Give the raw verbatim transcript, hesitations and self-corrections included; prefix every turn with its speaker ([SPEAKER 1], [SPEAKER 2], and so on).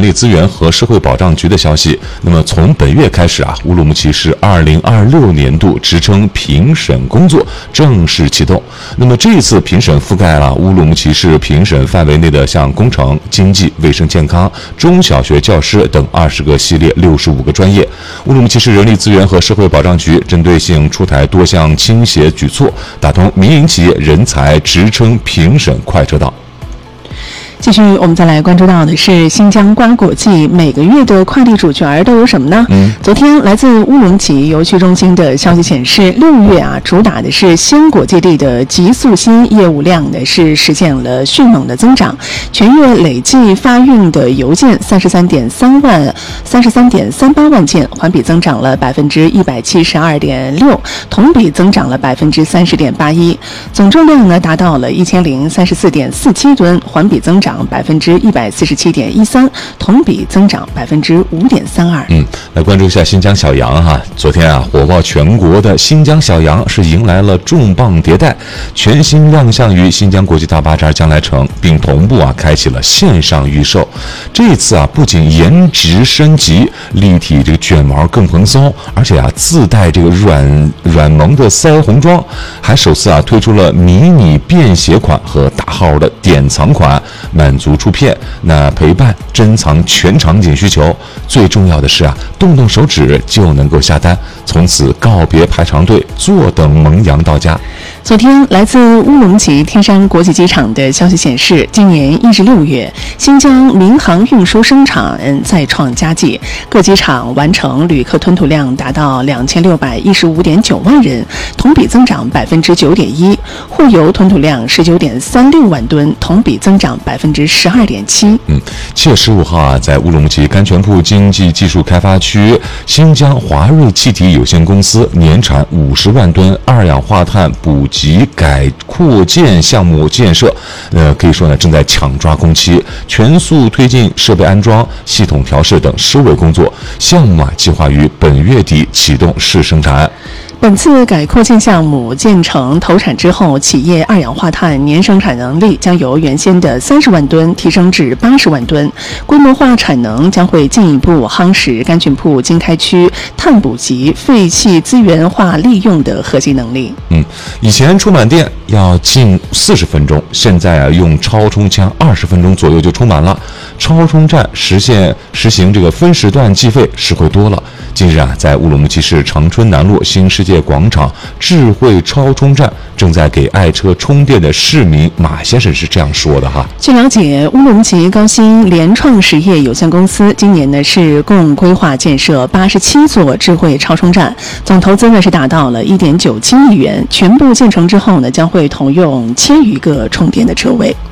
[SPEAKER 1] 人力资源和社会保障局的消息，那么从本月开始啊，乌鲁木齐市二零二六年度职称评审工作正式启动。那么这次评审覆盖了乌鲁木齐市评审范围内的像工程、经济、卫生健康、中小学教师等二十个系列六十五个专业。乌鲁木齐市人力资源和社会保障局针对性出台多项倾斜举措，打通民营企业人才职称评审快车道。
[SPEAKER 2] 继续，我们再来关注到的是新疆瓜果季每个月的快递主角都有什么呢？嗯，昨天来自乌鲁木齐邮区中心的消息显示，六月啊主打的是鲜果基地的极速新业务量呢是实现了迅猛的增长，全月累计发运的邮件三十三点三万三十三点三八万件，环比增长了百分之一百七十二点六，同比增长了百分之三十点八一，总重量呢达到了一千零三十四点四七吨，环比增长百分之一百四十七点一三，同比增长百分之五点三二。
[SPEAKER 1] 嗯，来关注一下新疆小羊哈。昨天啊，火爆全国的新疆小羊是迎来了重磅迭代，全新亮相于新疆国际大巴扎将来城，并同步啊开启了线上预售。这次啊，不仅颜值升级，立体这个卷毛更蓬松，而且啊自带这个软软萌的腮红装，还首次啊推出了迷你便携款和大号的典藏款。满足出片，那陪伴珍藏全场景需求。最重要的是啊，动动手指就能够下单，从此告别排长队，坐等萌羊到家。
[SPEAKER 2] 昨天，来自乌鲁木齐天山国际机场的消息显示，今年一至六月，新疆民航运输生产再创佳绩，各机场完成旅客吞吐量达到两千六百一十五点九万人，同比增长百分之九点一；货邮吞吐量十九点三六万吨，同比增长百分之十二点七。
[SPEAKER 1] 嗯，七月十五号啊，在乌鲁木齐甘泉铺经济技术开发区，新疆华瑞气体有限公司年产五十万吨二氧化碳补给改扩建项目建设，呃，可以说呢正在抢抓工期，全速推进设备安装、系统调试等收尾工作。项目啊，计划于本月底启动试生产。
[SPEAKER 2] 本次改扩建项目建成投产之后，企业二氧化碳年生产能力将由原先的三十万吨提升至八十万吨，规模化产能将会进一步夯实甘泉铺经开区碳捕集、废气资源化利用的核心能力。
[SPEAKER 1] 嗯，以前充满电要近四十分钟，现在啊用超充枪二十分钟左右就充满了。超充站实现实行这个分时段计费，实惠多了。近日啊，在乌鲁木齐市长春南路新世界广场智慧超充站正在给爱车充电的市民马先生是这样说的哈。
[SPEAKER 2] 据了解，乌鲁木齐高新联创实业有限公司今年呢是共规划建设八十七座智慧超充站，总投资呢是达到了一点九七亿元，全部建成之后呢将会统用千余个充电的车位。